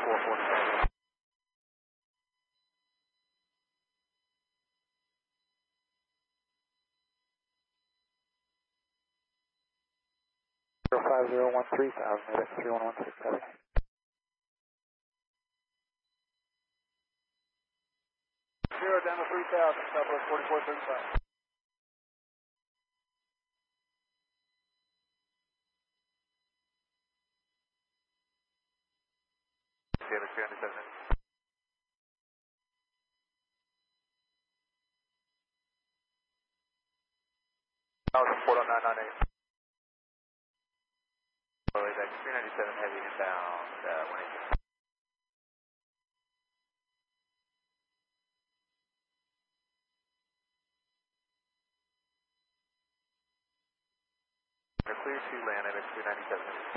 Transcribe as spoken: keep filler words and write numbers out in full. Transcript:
four forty-seven. zero five zero one three thousand, ABEX three one one six seven. Zero down to three thousand, Southwest forty-four thirty-five. ABEX three ninety-seven. four oh nine nine eight. ABEX three ninety-seven heavy inbound, uh, one eighty. Clear to land, ABEX three ninety-seven.